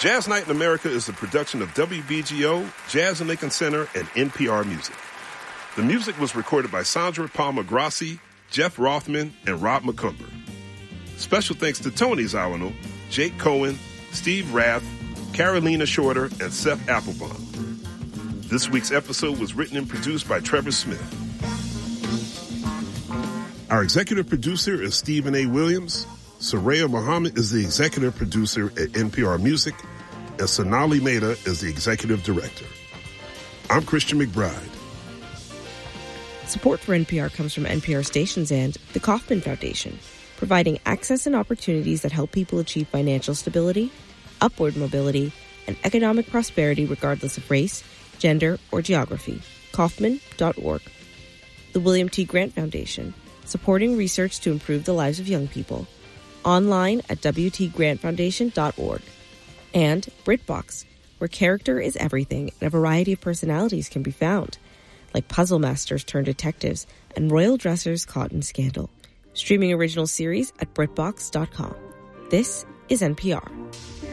Jazz Night in America is a production of WBGO, Jazz in Lincoln Center, and NPR Music. The music was recorded by Sandra Palma Grassi, Jeff Rothman, and Rob McCumber. Special thanks to Tony Zawinul, Jake Cohen, Steve Rath, Carolina Shorter, and Seth Applebaum. This week's episode was written and produced by Trevor Smith. Our executive producer is Stephen A. Williams. Soraya Muhammad is the executive producer at NPR Music, and Sonali Mehta is the executive director. I'm Christian McBride. Support for NPR comes from NPR stations and the Kauffman Foundation, providing access and opportunities that help people achieve financial stability, upward mobility, and economic prosperity regardless of race, gender, or geography. Kauffman.org. The William T. Grant Foundation, supporting research to improve the lives of young people. Online at WTGrantFoundation.org. And BritBox, where character is everything and a variety of personalities can be found, like puzzle masters turned detectives and royal dressers caught in scandal. Streaming original series at BritBox.com. This is NPR.